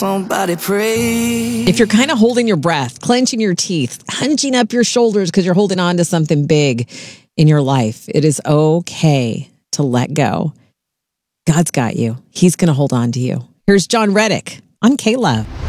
Somebody pray. If you're kind of holding your breath, clenching your teeth, hunching up your shoulders because you're holding on to something big in your life, it is okay to let go. God's got you. He's going to hold on to you. Here's John Reddick on K-Love.